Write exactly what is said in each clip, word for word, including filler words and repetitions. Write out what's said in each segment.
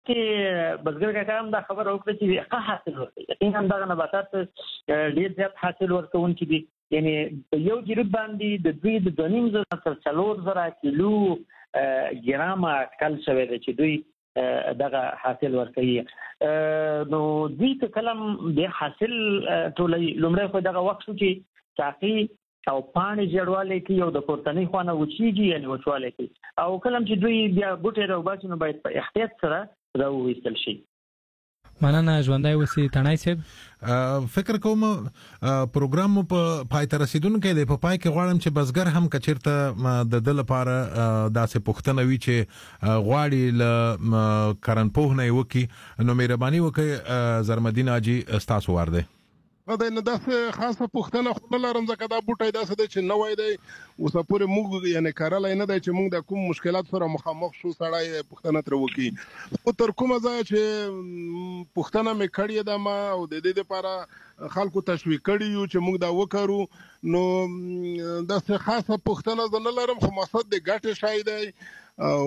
چې بزګر کاکا هم دا خبره وکړه چې ښه حاصل ورکوي. یقینا دغه نباتات ډېر زیات حاصل ورکوونکي دي. یعنی یو جریب باندې د دوی د دوه نیم زره تر څلور زره کیلو ګرامه اټکل شوی دی چې دوی دغه حاصل ورکوي. نو دوی که کلم د حاصل ټولوي، لومړی خو دغه وخت شو چې ساقي او پاڼې جوړوالی کوي او د پورتنۍ خوا نه وچېږي، یعنې وچوالی کوي. او کلم چې دوی بیا بوټی راوباسي نو باید په احتیاط سره راوویستل شي. مننه ژوندی اوسئ تڼۍ صاحب. فکر کوم پروګرام مو په پای ته رسیدونکی دی. په پای کې غواړم چې بزګر هم که چېرته د ده لپاره داسې پوښتنه وي چې غواړي له کرنپوه نه یې وکړي، نو مهرباني وکړئ زرمدین حاجي ستاسو وار دی. دا نه داسې خاصه پوښتنه خو نه لرم، ځکه دا بوټی داسې دی چې نوی دی، اوسه پورې موږ یعنې کرلی نه دی چې موږ د کوم مشکلات سره مخامخ شو سړی پوښتنه ترې وکړي. خو تر کومه ځایه چې پوښتنه مې کړې ده ما او د دې دپاره خلکو تشویق کړي یو چې موږ دا وکړو، نو داسې خاصه پوښتنه زه نه لرم. خو مقصد د ګټې شی دی او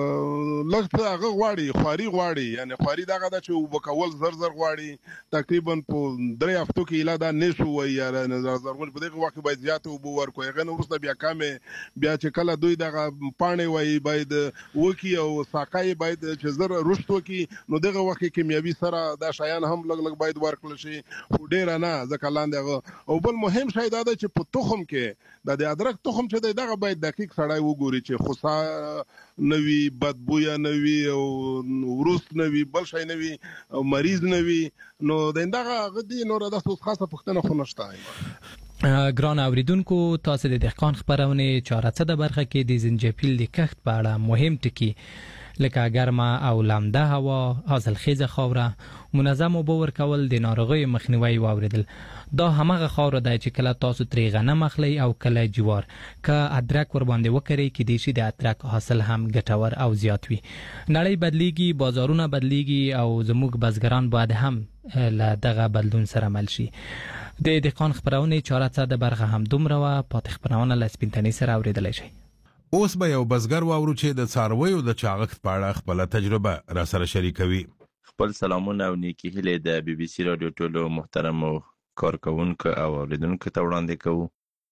لږ څه هغه غواړي، خواري غواړي. یعنې خواري دغه ده چې اوبه کول زر زر غواړي. تقریبا په درې هفتو کې ایله دا نه شو وایي یا زرغون په دغه وخت کې باید زیاته اوبه ورکړو. هغې نه وروسته بیا کمې، بیا چې کله دوی دغه پاڼې وایي باید وکړي او ساقه یې باید چې زر رشد وکړي، نو دغه وخت کې کیمیاوي سره دا شیان هم لږ لږ باید ورکړل شي، خو ډېره نه، ځکه لاندې هغه. او بل مهم شی دا ده چې په تخم کې د د ادرک تخم چې دی دغه باید دقیق سړی وګوري چې خوسا نه وي، بدبویه نه وي او وروست نه وي، بل شی نه وي او مریض نه وي. نو د دغه هغه دي نوره داسې خاصه پوښتنه خو نشته. ګران اوریدونکو، تاسو د دهقان خپرونې چهار څه د برخه کې د زنجفیل د کښت په اړه مهم ټکي لکه ګرمه او لمده هوا، حاصلخیزه خاوره، منظم اوبه ورکول، د ناروغیو مخنیوی واوریدل. دا همغه خاوره ده چې کله تاسو ترې غنم اخلئ او کله جوار. که ادرک ور باندې وکړئ کیدای شي د ادرک حاصل هم ګټور او زیات وي. نړۍ بدلیږي، بازارونه بدلیږي او زموږ بزګران باید هم له دغه بدلون سره مل شي. د دهقان خپرونې چهار څه د برخه هم دومره وه. پاتې خپرونه له سپینتنۍ سره اوریدلی شئ. اوس به یو بزګر واورو چې د څارویو د چاغښت په اړه خپله تجربه را سره شریکوي. خپل سلامونه او نیکې هیلې د بي بي سي راډیو ټولو محترمو کارکوونکو او اوریدونکو ته وړاندې کوو.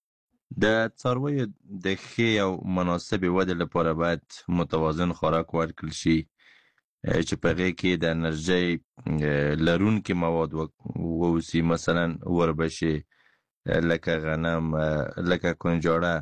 د څارویو د ښې او مناسبې ودې لپاره باید متوازن خوراک ورکړل شي چې په هغې کې د انرژۍ لرونکي مواد واوسي، مثلا وربشې لکه غنم، لکه کنجاړه،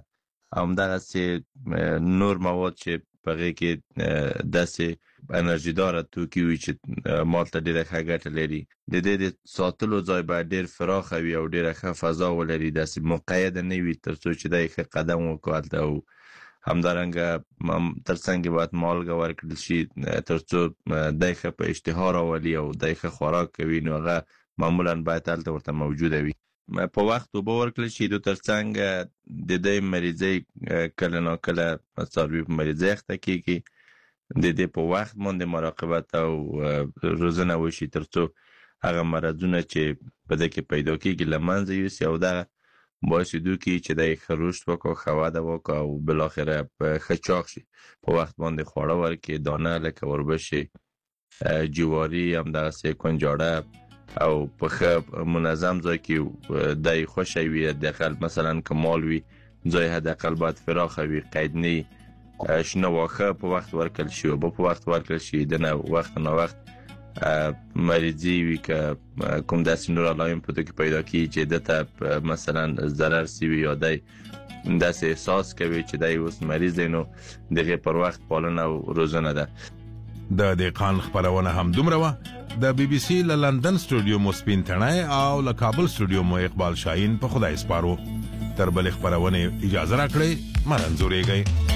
همدغسې نور مواد چې په هغې کې داسې انرژي داره توکي وي چې مال ته ډېره ښه ګټه لري. د دې د ساتلو ځای باید ډېر فراخه وي او ډېره ښه فضا ولري، داسې مقیده نه وي تر څو چې دی ښه قدم وکړي هلته. او همدارنګه تر څنګ باید مالګه ورکړل شي تر څو دی ښه په اشتها راولي او دی ښه خوراک کوي، نو هغه معمولا باید هلته ورته موجوده وي. په وخت اوبه ورکړل شي، دو تر څنګ د دې مریضۍ کله ناکله څاروي په مریضۍ اخته کېږي، د دې په وخت باندې مراقبت او روزنه وشي تر څو هغه مرضونه چې په دې کې پیدا کېږي له منځه یوسي او دغه باعث کېدونکي چې دی ښه رشد وکړي، ښه وده وکړي او بالاخره ښه چاق شي. په وخت باندې خواړه ورکړي، دانه لکه وربشې، جواري، همدغسې کنجاړه، او په ښه منظم ځای کې دی خوشی وي. حداقل مثلا که مال وي ځای حداقل باید فراخه وي، قید نه وي. شنه واښه په وخت ورکړل شي، اوبه په وخت ورکړل شي، د نه وخت نه وخت مریضي وي که کوم داسې نور علایم په کې پیدا کېږي چې ده ته مثلا ضرر سوي یا دی داسې احساس کوي چې دی اوس مریض دی، نو د هغې پر وخت پالنه او روزنه ده. د دهقان خپرونه هم دومره وه. د بي بي سي له لندن سټوډیو مو سپین تڼی او له کابل سټوډیو مو اقبال شاهین په خدای سپارو. تر بلې خپرونې اجازه راکړئ، مه رنځورېږئ.